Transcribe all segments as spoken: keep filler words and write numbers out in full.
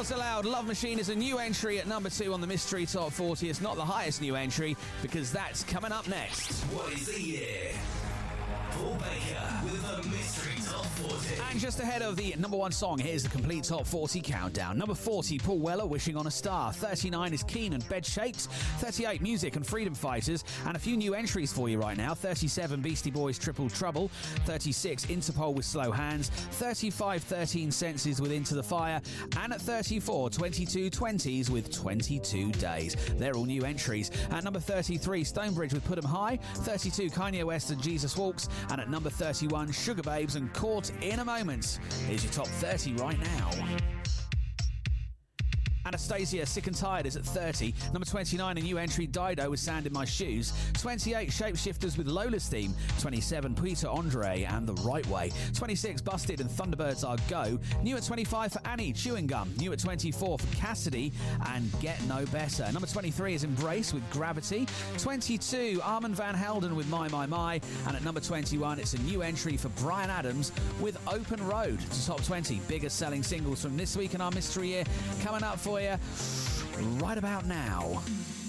Girls Aloud, Love Machine is a new entry at number two on the Mystery Top forty. It's not the highest new entry because that's coming up next. What is the year? Paul Baker with the Mystery Top forty. And just ahead of the number one song, here's the complete Top forty countdown. Number forty, Paul Weller, Wishing on a Star. thirty-nine is Keen and Bed Shapes. thirty-eight, Music and Freedom Fighters. And a few new entries for you right now. thirty-seven, Beastie Boys, Triple Trouble. thirty-six, Interpol with Slow Hands. thirty-five, thirteen Senses with Into the Fire. And at thirty-four, twenty-two twenties with twenty-two Days. They're all new entries. At number thirty-three, Stonebridge with Put 'Em High. thirty-two, Kanye West and Jesus Walks. And at number thirty-one, Sugar Babes and Caught in a Moment. Here's your top thirty right now. Anastasia, Sick and Tired is at thirty. Number twenty-nine, a new entry, Dido with Sand in My Shoes. twenty-eight, Shapeshifters with Lola's Theme. twenty-seven, Peter Andre and The Right Way. twenty-six, Busted and Thunderbirds Are Go. New at twenty-five for Annie, Chewing Gum. New at twenty-four for Cassidy and Get No Better. Number twenty-three is Embrace with Gravity. twenty-two, Armand Van Helden with My My My. And at number twenty-one, it's a new entry for Bryan Adams with Open Road. To top twenty biggest selling singles from this week in our mystery year. Coming up for you right about now.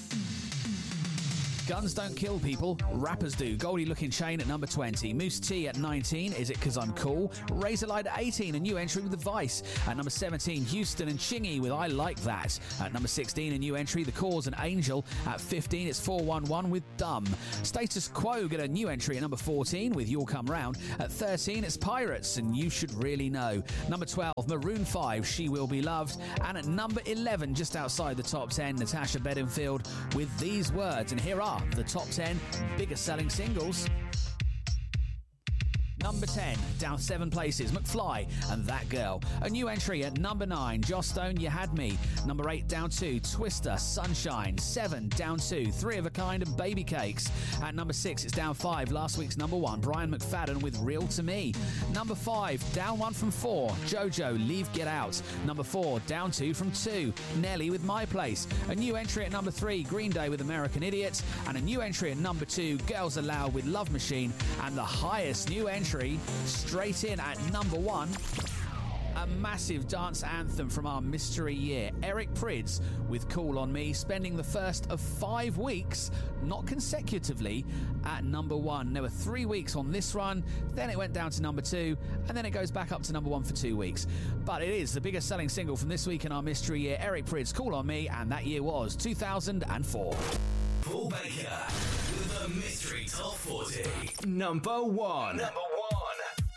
Guns don't kill people, rappers do. Goldie Looking Chain at number twenty. Moose T at nineteen, Is It 'Cause I'm Cool? Razorlight at eighteen, a new entry with The Vice. At number seventeen, Houston and Chingy with I Like That. At number sixteen, a new entry, The Cause and Angel. At fifteen, it's four one one with Dumb. Status Quo get a new entry at number fourteen with You'll Come Round. At thirteen, it's Pirates and You Should Really Know. Number twelve, Maroon five, She Will Be Loved. And at number eleven, just outside the top ten, Natasha Bedingfield with These Words. And here are the top ten biggest selling singles. Number ten, down seven places, McFly and That Girl. A new entry at number nine, Joss Stone, You Had Me. Number eight, down two, Twister, Sunshine. seven, down two, Three of a Kind and Baby Cakes. At number six, it's down five, last week's number one, Brian McFadden with Real to Me. Number five, down one from four, JoJo, Leave Get Out. Number four, down two from two, Nelly with My Place. A new entry at number three, Green Day with American Idiot. And a new entry at number two, Girls Aloud with Love Machine. And the highest new entry straight in at number one, a massive dance anthem from our mystery year, Eric Prydz with Cool on Me, spending the first of five weeks, not consecutively, at number one. There were three weeks on this run, then it went down to number two, and then it goes back up to number one for two weeks. But it is the biggest selling single from this week in our mystery year, Eric Prydz, Cool on Me, and that year was two thousand four. Paul Baker with the Mystery Top forty. Number one. Number one.